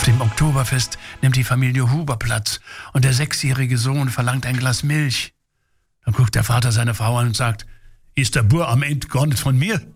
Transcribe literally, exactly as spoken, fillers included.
Auf dem Oktoberfest nimmt die Familie Huber Platz und der sechsjährige Sohn verlangt ein Glas Milch. Dann guckt der Vater seine Frau an und sagt, ist der Bur am Ende gar nicht von mir?